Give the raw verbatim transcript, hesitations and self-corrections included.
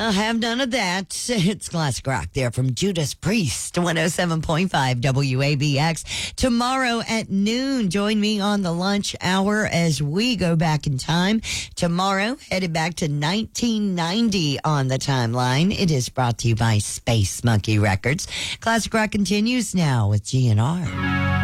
I'll have none of that. It's classic rock there from Judas Priest, one oh seven point five W A B X. Tomorrow at noon, join me on the lunch hour as we go back in time. Tomorrow, headed back to nineteen ninety on the timeline. It is brought to you by Space Monkey Records. Classic rock continues now with G N R.